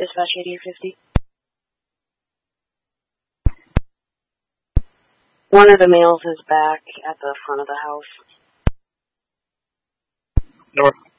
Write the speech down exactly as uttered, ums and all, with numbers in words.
Dispatch eighty-eight fifty. One of the males is back at the front of the house. North.